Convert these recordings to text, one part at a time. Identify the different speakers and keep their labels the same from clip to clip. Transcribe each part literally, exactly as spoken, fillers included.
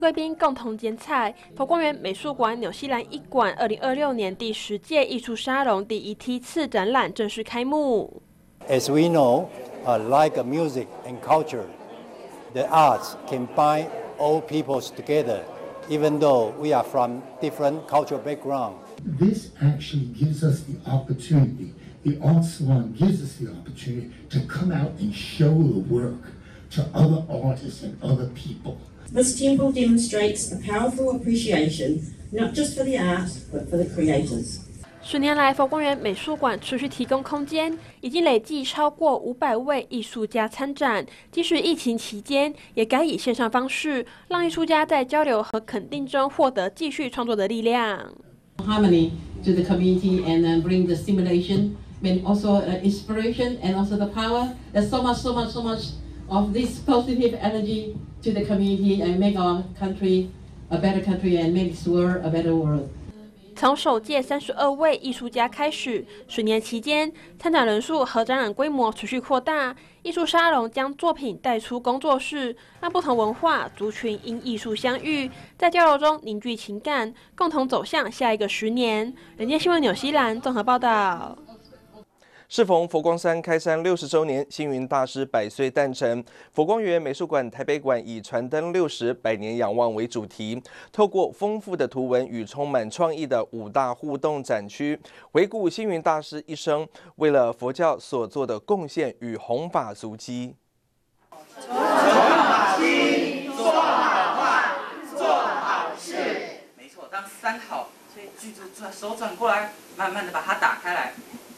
Speaker 1: 贵宾共同剪彩，佛光园美术馆纽西兰一馆二零二六年第十届艺术沙龙第一梯次展览正式开幕。
Speaker 2: As we know, uh, like music and culture, the arts can bind all peoples together, even though we are from different cultural background.
Speaker 3: This actually gives us the opportunity. The art salon gives us the opportunity to come out and show the work to other artists and other people.
Speaker 4: This temple demonstrates a powerful appreciation, not just for the art, but for the creators.
Speaker 1: 十年来，佛光园美术馆持续提供空间，已经累计超过五百位艺术家参展。即使疫情期间，也改以线上方式，让艺术家在交流和肯定中获得继续创作的力量。
Speaker 5: Harmony to the community and then bring the stimulation, and also inspiration and also the power. There's so much, so much, so much of this positive energy to the community and make our country a better country and make this world a better world.
Speaker 1: 从首届三十二位艺术家开始，十年期间，参展人数和展览规模持续扩大。艺术沙龙将作品带出工作室，让不同文化族群因艺术相遇，在交流中凝聚情感，共同走向下一个十年。人间新闻纽西兰综合报道。
Speaker 6: 适逢佛光山开山六十周年，星云大师百岁诞辰，佛光园美术馆台北馆以传灯六十百年仰望为主题，透过丰富的图文与充满创意的五大互动展区，回顾星云大师一生为了佛教所做的贡献与弘法足迹。
Speaker 7: 存好心，做好话，做好事。
Speaker 8: 没错，当三好，所以记住，转手转过来，慢慢的把它打开来。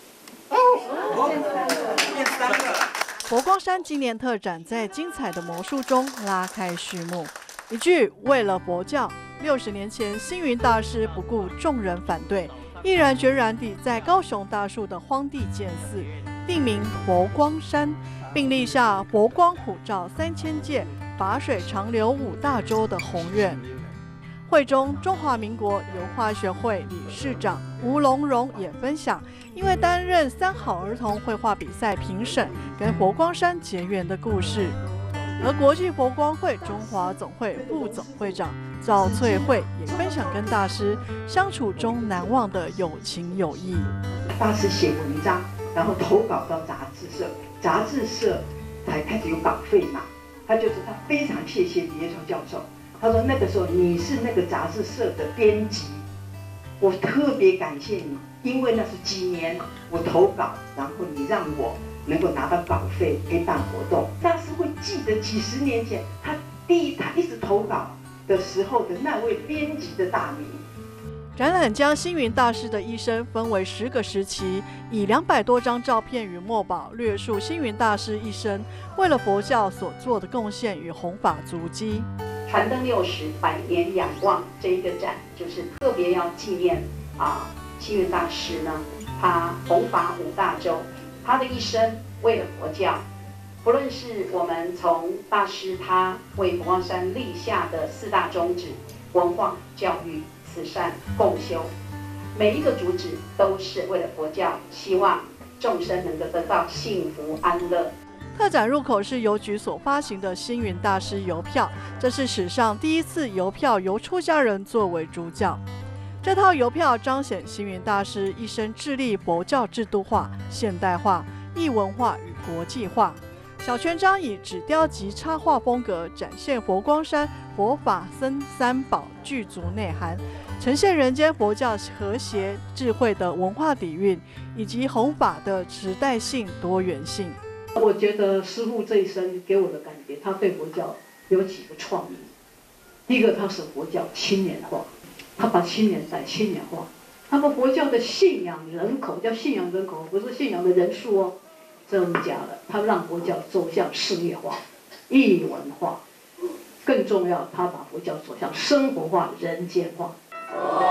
Speaker 8: 变三个。
Speaker 9: 佛光山纪念特展在精彩的魔术中拉开序幕。一句“为了佛教”，六十年前，星云大师不顾众人反对，毅然决然地在高雄大树的荒地建寺，定名佛光山，并立下佛光普照三千界、法水长流五大洲的宏愿。会中，中华民国油画学会理事长吴龙荣也分享，因为担任三好儿童绘画比赛评审，跟佛光山结缘的故事。而国际佛光会中华总会副总会长赵翠慧也分享跟大师相处中难忘的有情有义。
Speaker 10: 大师写文章，然后投稿到杂志社，杂志社才开始有稿费嘛，他就是他非常谢谢李业超教授。他说：“那个时候你是那个杂志社的编辑，我特别感谢你，因为那是几年我投稿，然后你让我能够拿到稿费可以办活动。大师会记得几十年前他第一他一直投稿的时候的那位编辑的大名。”
Speaker 9: 展览将星云大师的一生分为十个时期，以两百多张照片与墨宝略述星云大师一生为了佛教所做的贡献与弘法足迹。
Speaker 11: 传灯六十百年仰望这一个展，就是特别要纪念啊，星云大师呢，他弘法五大洲，他的一生为了佛教，不论是我们从大师他为佛光山立下的四大宗旨：文化、教育、慈善、共修，每一个主旨都是为了佛教，希望众生能够得到幸福安乐。
Speaker 9: 特展入口是邮局所发行的星云大师邮票，这是史上第一次邮票由出家人作为主角。这套邮票彰显星云大师一生致力佛教制度化、现代化、异文化与国际化。小圈章以纸雕及插画风格展现佛光山佛法僧三宝具足内涵，呈现人间佛教和谐智慧的文化底蕴，以及弘法的时代性多元性。
Speaker 10: 我觉得师父这一生给我的感觉，他对佛教有几个创意。第一个，他使佛教青年化，他把青年在青年化。他把佛教的信仰人口，叫信仰人口，不是信仰的人数哦，增加了。他让佛教走向事业化、异文化，更重要，他把佛教走向生活化、人间化。